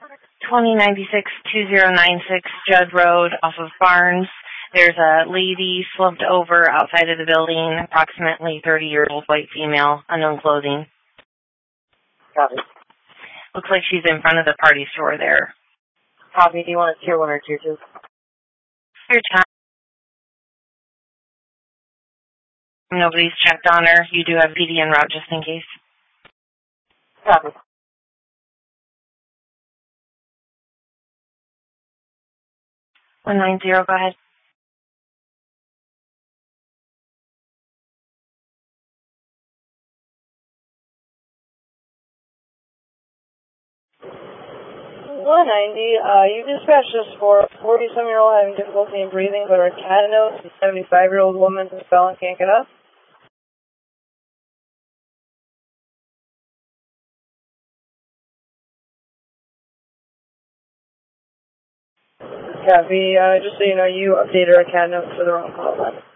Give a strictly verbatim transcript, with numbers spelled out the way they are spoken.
twenty ninety-six two zero nine six Judd Road off of Barnes. There's a lady slumped over outside of the building, approximately thirty years old, white female, unknown clothing. Copy. Looks like she's in front of the party store there. Copy. Do you want a tier one or tier two? Your time. Nobody's checked on her. You do have P D en route just in case. Copy. one nine zero, go ahead. one ninety, uh, you dispatched us for a forty-some-year-old having difficulty in breathing, but our cat notes, a seventy-five-year-old woman who fell and can't get up. Copy. Uh, just so you know, you updated our cat notes for the wrong call line.